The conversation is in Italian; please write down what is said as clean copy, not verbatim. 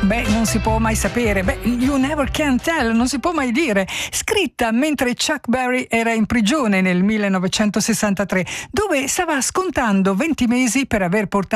Beh, non si può mai sapere. Beh, you never can tell, non si può mai dire. Scritta mentre Chuck Berry era in prigione nel 1963, dove stava scontando 20 mesi per aver portato